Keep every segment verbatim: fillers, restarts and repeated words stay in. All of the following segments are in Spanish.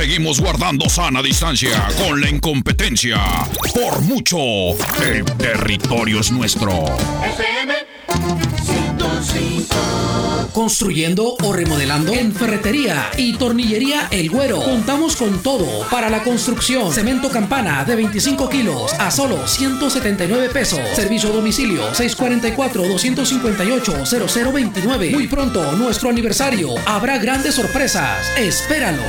Seguimos guardando sana distancia con la incompetencia. Por mucho, el territorio es nuestro. F M ciento cinco. Construyendo o remodelando en Ferretería y Tornillería El Güero. Contamos con todo para la construcción. Cemento Campana de veinticinco kilos a solo ciento setenta y nueve pesos. Servicio a domicilio seis cuatro cuatro, dos cinco ocho, cero cero dos nueve. Muy pronto, nuestro aniversario. Habrá grandes sorpresas. Espéralo.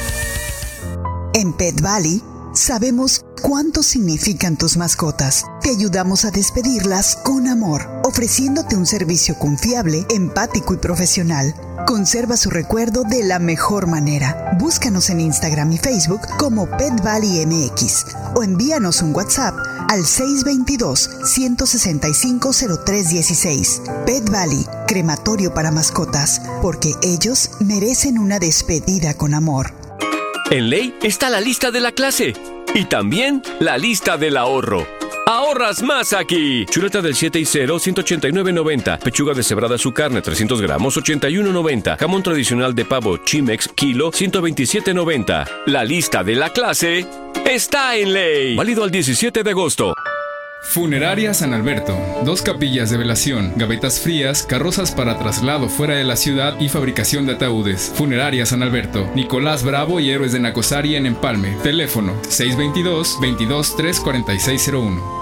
En Pet Valley sabemos cuánto significan tus mascotas. Te ayudamos a despedirlas con amor, ofreciéndote un servicio confiable, empático y profesional. Conserva su recuerdo de la mejor manera. Búscanos en Instagram y Facebook como Pet Valley M X o envíanos un WhatsApp al seis dos dos, uno seis cinco, cero tres uno seis. Pet Valley, crematorio para mascotas, porque ellos merecen una despedida con amor. En Ley está la lista de la clase y también la lista del ahorro. ¡Ahorras más aquí! Chuleta del siete y cero, ciento ochenta y nueve noventa. Pechuga deshebrada su carne, trescientos gramos, ochenta y uno noventa. Jamón tradicional de pavo Chimex, kilo, ciento veintisiete noventa. La lista de la clase está en Ley. Válido al diecisiete de agosto. Funeraria San Alberto. Dos capillas de velación, gavetas frías, carrozas para traslado fuera de la ciudad y fabricación de ataúdes. Funeraria San Alberto. Nicolás Bravo y Héroes de Nacosari en Empalme. Teléfono seis dos dos, veintidós, tres cuarenta y seis cero uno.